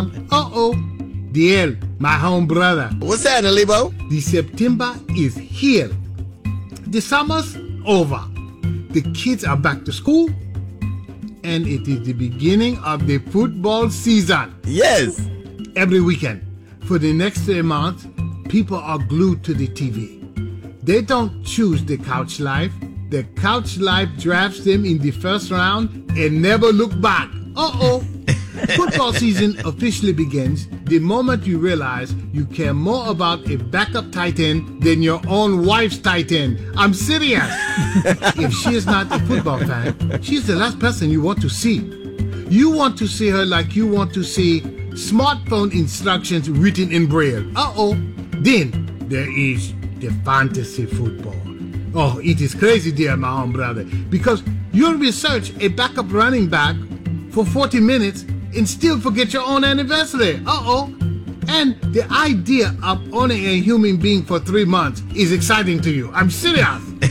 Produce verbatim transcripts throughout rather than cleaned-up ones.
Salam. Uh-oh. Diel, my home brother. What's happening, Lebo? The September is here. The summer's over. The kids are back to school. And it is the beginning of the football season. Yes. Every weekend, for the next three months, people are glued to the T V. They don't choose the couch life. The couch life drafts them in the first round and never look back. Uh-oh. Football season officially begins the moment you realize you care more about a backup tight end than your own wife's tight end. I'm serious. If she is not a football fan, she's the last person you want to see. You want to see her like you want to see smartphone instructions written in Braille. Uh-oh. Then there is the fantasy football. Oh, it is crazy, dear my own brother, because you'll research a backup running back for forty minutes and still forget your own anniversary. Uh-oh. And the idea of owning a human being for three months is exciting to you. I'm serious.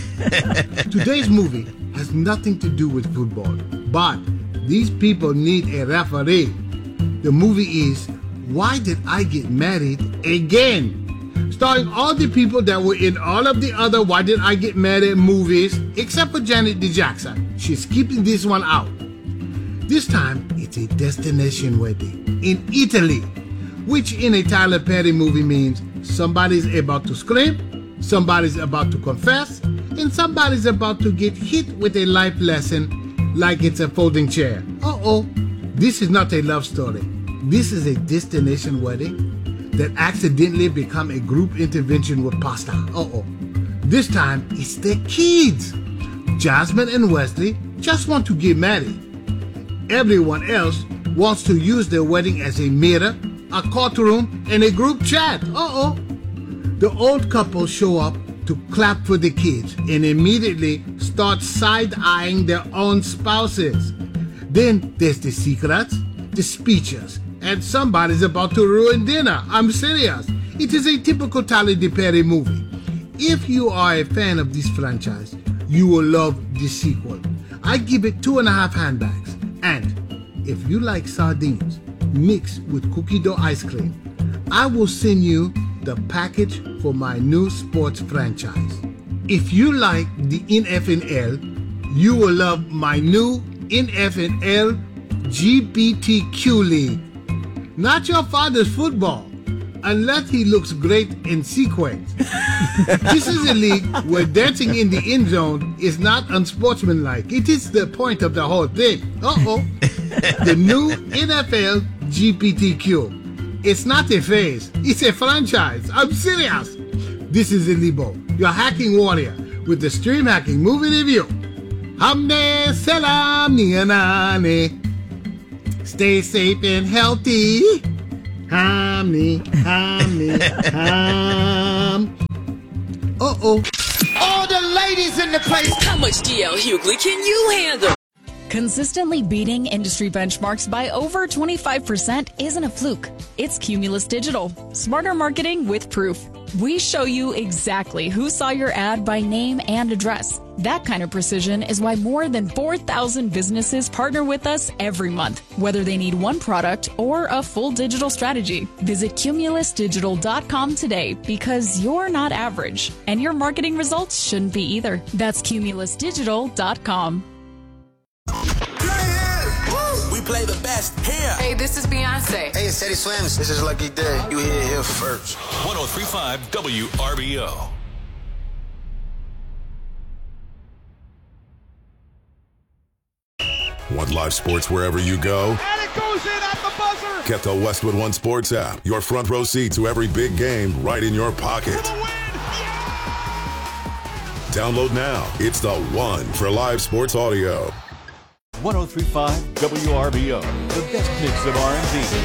Today's movie has nothing to do with football, but these people need a referee. The movie is Why Did I Get Married Again? Starring all the people that were in all of the other Why Did I Get Married movies, except for Janet D. Jackson. She's keeping this one out. This time, it's a destination wedding in Italy, which in a Tyler Perry movie means somebody's about to scream, somebody's about to confess, and somebody's about to get hit with a life lesson like it's a folding chair. Uh-oh, this is not a love story. This is a destination wedding that accidentally become a group intervention with pasta. Uh-oh, this time it's their kids. Jasmine and Wesley just want to get married. Everyone else wants to use their wedding as a mirror, a courtroom, and a group chat. Uh-oh. The old couple show up to clap for the kids and immediately start side-eyeing their own spouses. Then there's the secrets, the speeches, and somebody's about to ruin dinner. I'm serious. It is a typical Tyler Perry movie. If you are a fan of this franchise, you will love the sequel. I give it two and a half handbags. And if you like sardines mixed with cookie dough ice cream, I will send you the package for my new sports franchise. If you like the N F L, you will love my new N F L G B T Q League. Not your father's football, unless he looks great in sequence. This is a league where dancing in the end zone is not unsportsmanlike. It is the point of the whole thing. Uh-oh. The new N F L G B T Q. It's not a phase. It's a franchise. I'm serious. This is Libo, your hacking warrior, with the Stream Hacking Movie Review. Hamne salam niyanane. Stay safe and healthy. Hamni, hamni, ham. Uh-oh. All the ladies in the place. How much D L Hughley can you handle? Consistently beating industry benchmarks by over twenty-five percent isn't a fluke. It's Cumulus Digital. Smarter marketing with proof. We show you exactly who saw your ad by name and address. That kind of precision is why more than four thousand businesses partner with us every month, whether they need one product or a full digital strategy. Visit cumulus digital dot com today, because you're not average, and your marketing results shouldn't be either. That's cumulus digital dot com. We play the best here. Hey, this is Beyonce. Hey, it's Teddy Swims. This is Lucky Day. You hear it here first. one oh three point five W R B O. Want live sports wherever you go? And it goes in at the buzzer. Get the Westwood One Sports app. Your front row seat to every big game right in your pocket. For the win. Download now. It's the one for live sports audio. one oh three point five W R B O, the best mix of R and B.